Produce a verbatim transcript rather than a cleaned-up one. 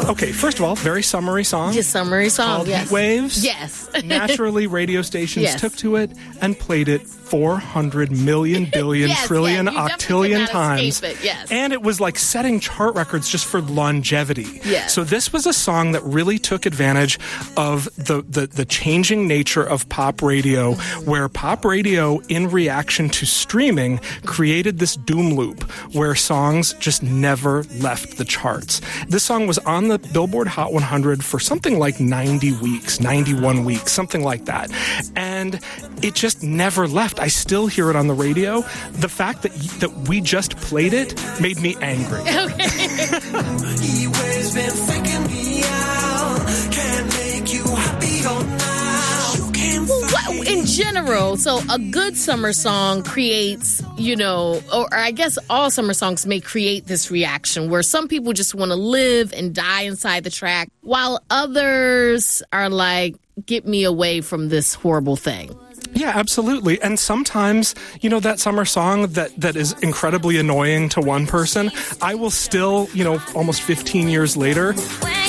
Okay, first of all, very summery song. Just summery song, called yes. Heat Waves. Yes. Naturally, radio stations Yes. took to it and played it four hundred million, billion, Yes, trillion, yeah, you definitely octillion cannot times. escape it, yes. And it was like setting chart records just for longevity. Yes. So this was a song that really took advantage of the, the, the changing nature of pop radio, where pop radio, in reaction to streaming, created this doom loop where songs just never left the charts. This song was on the Billboard Hot one hundred for something like ninety weeks, ninety-one weeks, something like that. And it just never left. I still hear it on the radio. The fact that that we just played it made me angry. Okay. He always been faking me out. Can't make you happy or now. You can't Well, what, in general, so a good summer song creates, you know, or, or I guess all summer songs may create this reaction where some people just want to live and die inside the track, while others are like, get me away from this horrible thing. Yeah, absolutely. And sometimes, you know, that summer song that, that is incredibly annoying to one person, I will still, you know, almost fifteen years later,